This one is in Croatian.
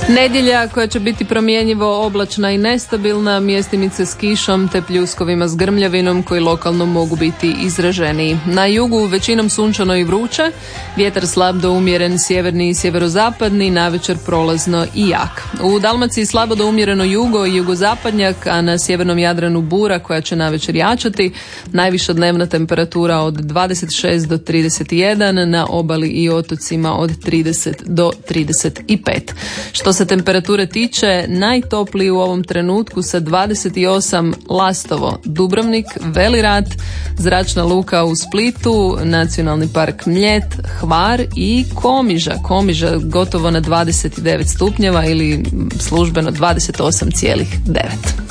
Nedjelja koja će biti promjenjivo oblačna i nestabilna, mjestimice s kišom te pljuskovima s grmljavinom koji lokalno mogu biti izraženiji. Na jugu većinom sunčano i vruće, vjetar slab do umjeren sjeverni i sjeverozapadni, navečer prolazno i jak. U Dalmaciji slabo do umjereno jugo i jugozapadnjak, a na sjevernom Jadranu bura koja će navečer jačati. Najviša dnevna temperatura od 26 do 31, na obali i otocima od 30 do 35. Što se temperature tiče, najtopliji u ovom trenutku sa 28 Lastovo, Dubrovnik, Veli Rat, zračna luka u Splitu, nacionalni park Mljet, Hvar i Komiža gotovo na 29 stupnjeva ili službeno 28,9.